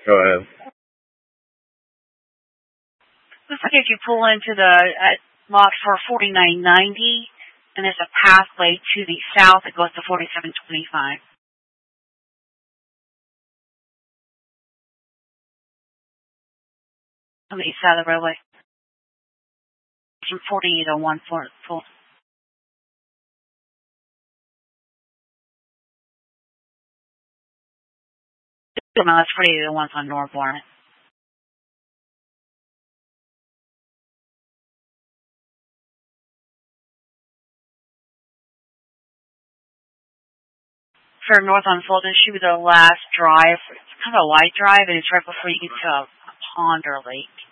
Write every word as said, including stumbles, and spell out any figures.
Go ahead. Looks like if you pull into the uh, lot for forty-nine ninety, and there's a pathway to the south that goes to forty-seven twenty-five. On the east side of the roadway. From forty-eight oh one for full. No, that's forty-eight oh one on North Barnett. For north on Fulton, should be the last drive. It's kind of a light drive, and it's right before you get to Ponder Lake.